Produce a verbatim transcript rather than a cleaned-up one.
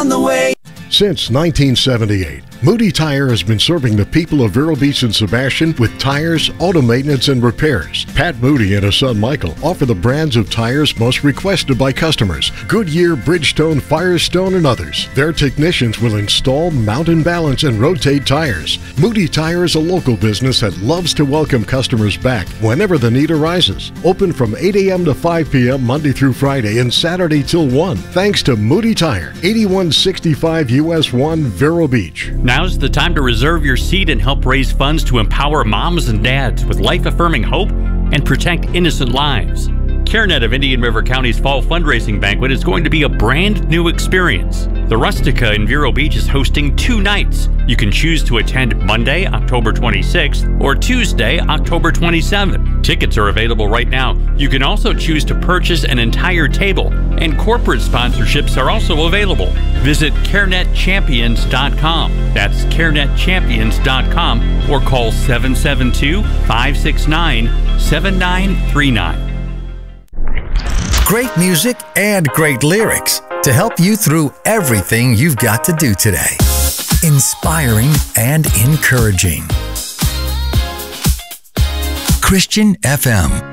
on the way. Since nineteen seventy-eight, Moody Tire has been serving the people of Vero Beach and Sebastian with tires, auto maintenance, and repairs. Pat Moody and his son Michael offer the brands of tires most requested by customers: Goodyear, Bridgestone, Firestone, and others. Their technicians will install, mount and balance, and rotate tires. Moody Tire is a local business that loves to welcome customers back whenever the need arises. Open from eight a m to five p m Monday through Friday and Saturday till one. Thanks to Moody Tire, eighty-one sixty-five U S one, Vero Beach. Now's the time to reserve your seat and help raise funds to empower moms and dads with life-affirming hope and protect innocent lives. CareNet of Indian River County's Fall Fundraising Banquet is going to be a brand new experience. The Rustica in Vero Beach is hosting two nights. You can choose to attend Monday, October twenty-sixth, or Tuesday, October twenty-seventh. Tickets are available right now. You can also choose to purchase an entire table, and corporate sponsorships are also available. Visit care net champions dot com. That's care net champions dot com, or call seven seven two, five six nine, seven nine three nine. Great music and great lyrics to help you through everything you've got to do today. Inspiring and encouraging. Christian F M.